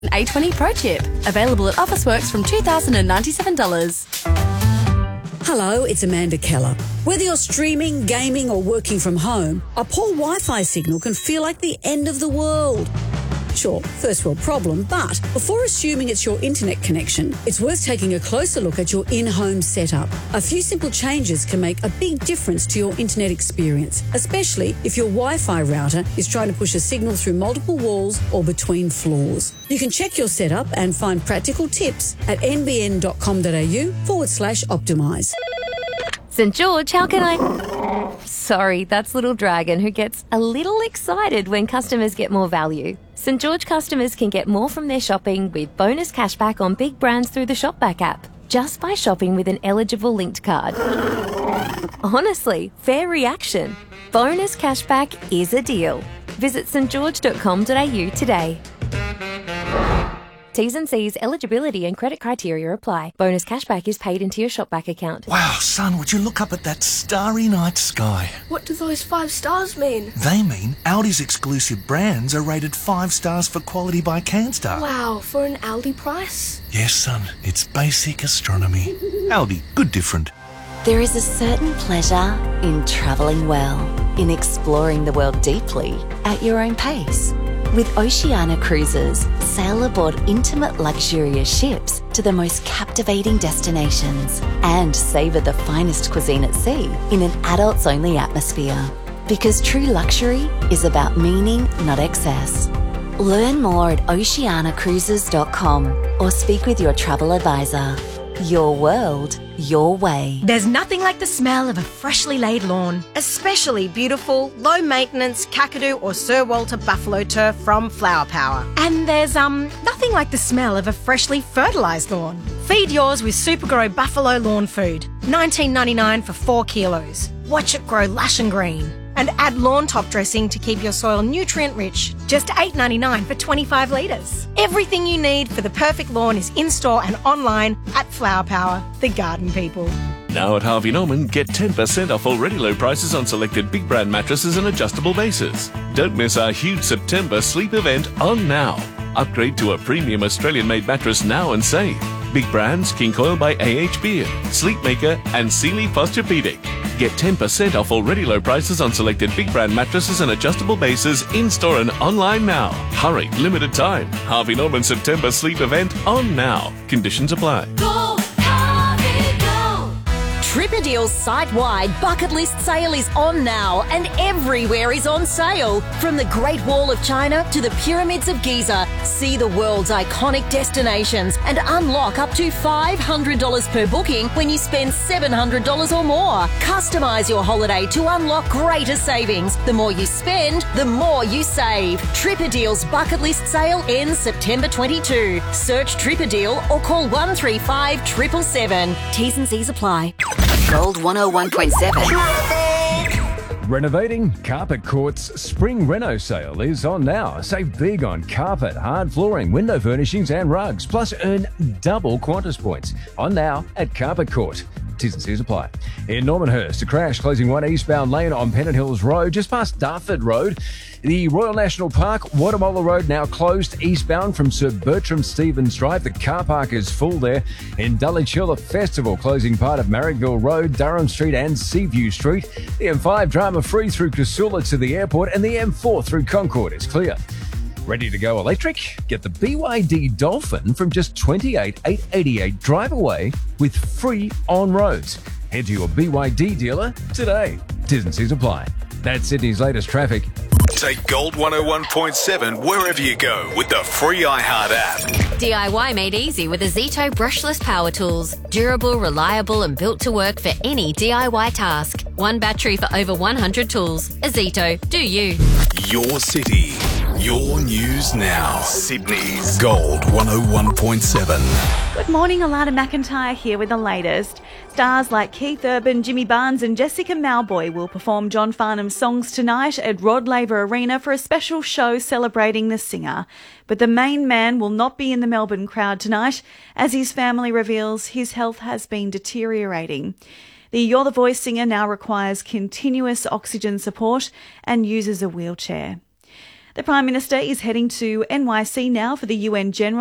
A20 Pro Chip. Available at Officeworks from $2,097. Hello, it's Amanda Keller. Whether you're streaming, gaming or working from home, a poor Wi-Fi signal can feel like the end of the world. Sure, first world problem, but before assuming it's your internet connection, it's worth taking a closer look at your in-home setup. A few simple changes can make a big difference to your internet experience, especially if your Wi-Fi router is trying to push a signal through multiple walls or between floors. You can check your setup and find practical tips at nbn.com.au/optimise. St George, how can I... Sorry, that's Little Dragon, who gets a little excited when customers get more value. St George customers can get more from their shopping with bonus cashback on big brands through the Shopback app, just by shopping with an eligible linked card. Honestly, fair reaction. Bonus cashback is a deal. Visit stgeorge.com.au today. T's and C's, eligibility and credit criteria apply. Bonus cashback is paid into your Shopback account. Wow, son, would you look up at that starry night sky? What do those 5 stars mean? They mean Audi's exclusive brands are rated 5 stars for quality by CanStar. Wow, for an Aldi price? Yes, son, it's basic astronomy. Aldi, good different. There is a certain pleasure in travelling well, in exploring the world deeply at your own pace. With Oceania Cruises, sail aboard intimate luxurious ships to the most captivating destinations and savour the finest cuisine at sea in an adults-only atmosphere. Because true luxury is about meaning, not excess. Learn more at oceanacruises.com or speak with your travel advisor. Your world, your way. There's nothing like the smell of a freshly laid lawn, especially beautiful, low-maintenance Kakadu or Sir Walter buffalo turf from Flower Power. And there's nothing like the smell of a freshly fertilised lawn. Feed yours with Supergrow Buffalo Lawn Food, $19.99 for 4 kilos. Watch it grow lush and green. And add lawn top dressing to keep your soil nutrient-rich, just $8.99 for 25 litres. Everything you need for the perfect lawn is in-store and online at Flower Power, the garden people. Now at Harvey Norman, get 10% off already low prices on selected big brand mattresses and adjustable bases. Don't miss our huge September sleep event on now. Upgrade to a premium Australian-made mattress now and save. Big brands, King Coil by AH Beard, Sleepmaker and Sealy Posturepedic. Get 10% off already low prices on selected big brand mattresses and adjustable bases in-store and online now. Hurry, limited time. Harvey Norman September sleep event on now. Conditions apply. Go, Harvey, go! Tripadeal's site-wide bucket list sale is on now and everywhere is on sale. From the Great Wall of China to the Pyramids of Giza, see the world's iconic destinations and unlock up to $500 per booking when you spend $700 or more. Customise your holiday to unlock greater savings. The more you spend, the more you save. Tripadeal's bucket list sale ends September 22. Search Tripadeal or call 135 777. T's and C's apply. Gold 101.7. Renovating? Carpet Court's Spring Reno sale is on now. Save big on carpet, hard flooring, window furnishings and rugs. Plus earn double Qantas points. On now at Carpet Court. T's and C's apply. In Normanhurst, a crash closing one eastbound lane on Pennant Hills Road, just past Dartford Road. The Royal National Park, Watamolla Road now closed eastbound from Sir Bertram Stevens Drive. The car park is full there. In Dulwich Hill, a festival closing part of Marrickville Road, Durham Street and Seaview Street. The M5 drama-free through Casula to the airport, and the M4 through Concord is clear. Ready to go electric? Get the BYD Dolphin from just $28,888 drive away with free on-roads. Head to your BYD dealer today. T's and C's apply. That's Sydney's latest traffic. Take Gold 101.7 wherever you go with the free iHeart app. DIY made easy with Azito brushless power tools. Durable, reliable and built to work for any DIY task. One battery for over 100 tools. Azito, do you. Your city, your news now. Sydney's Gold 101.7. Good morning, Alana McIntyre here with the latest. Stars like Keith Urban, Jimmy Barnes and Jessica Mauboy will perform John Farnham's songs tonight at Rod Laver Arena for a special show celebrating the singer. But the main man will not be in the Melbourne crowd tonight, as his family reveals his health has been deteriorating. The You're the Voice singer now requires continuous oxygen support and uses a wheelchair. The Prime Minister is heading to NYC now for the UN General